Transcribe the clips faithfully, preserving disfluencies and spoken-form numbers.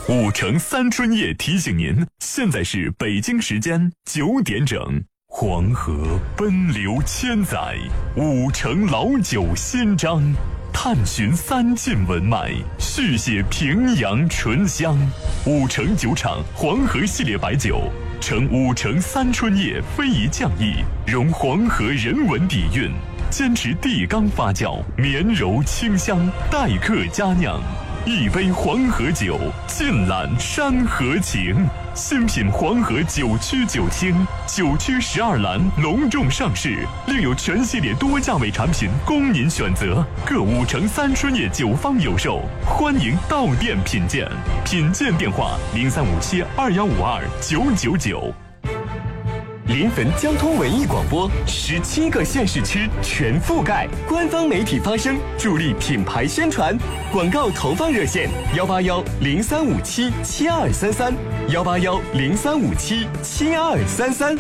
五城三春夜提醒您，现在是北京时间九点整。黄河奔流千载，五城老酒新章，探寻三晋文脉，续写平阳醇香。五城酒厂黄河系列白酒，承五城三春夜非遗匠艺，融黄河人文底蕴，坚持地缸发酵，绵柔清香，待客佳酿。一杯黄河酒，尽览山河情。新品黄河九曲九清，九曲十二栏隆重上市，另有全系列多价位产品供您选择。各五城三春夜酒坊有售，欢迎到店品鉴。品鉴电话：零三五七二幺五二九九九。 临汾交通文艺广播，十七个县市区全覆盖，官方媒体发声，助力品牌宣传。广告投放热线：幺八幺零三五七七二三三，幺八幺零三五七七二三三。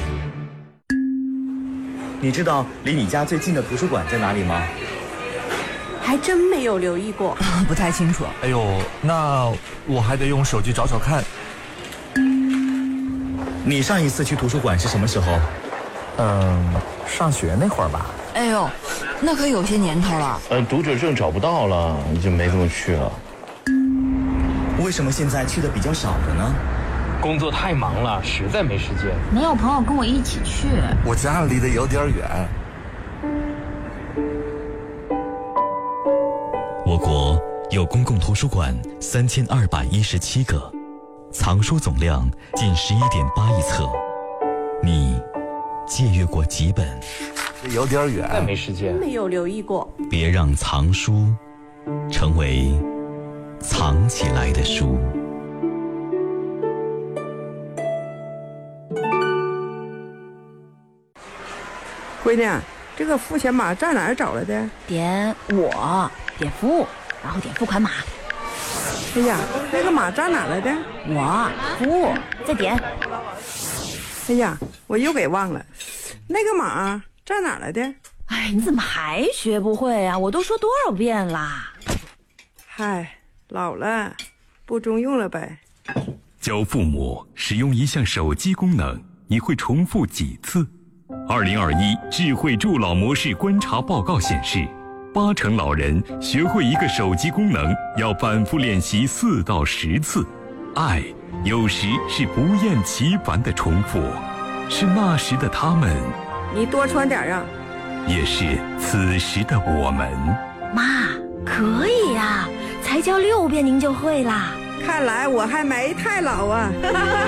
你知道离你家最近的图书馆在哪里吗？ 还真没有留意过， 不太清楚。 哎呦，那我还得用手机找找看。 你上一次去图书馆是什么时候？ 嗯，上学那会儿吧。 哎呦，那可有些年头了。 呃，读者证找不到了，就没怎么去了。 为什么现在去的比较少了呢？ 工作太忙了，实在没时间。 没有朋友跟我一起去。 我家离得有点远。 我国有公共图书馆三千二百一十七个，藏书总量近十一点八亿册。你借阅过几本？ 有点远， 再没时间。 没有留意过。 别让藏书成为藏起来的书。 闺女，这个付钱码在哪儿找来的？ 点我，点服务，然后点付款码。 哎呀，那个码在哪儿来的？ 我服务，再点。 哎呀，我又给忘了，那个码在哪儿来的？ 哎，你怎么还学不会啊？我都说多少遍啦！ 嗨，老了，不中用了呗。 教父母使用一项手机功能，你会重复几次？二零二一智慧助老模式观察报告显示，八成老人学会一个手机功能要反复练习四到十次。爱有时是不厌其烦的重复，是那时的他们， 你多穿点啊， 也是此时的我们。 妈，可以呀、啊，才教六遍您就会啦。 看来我还没太老啊。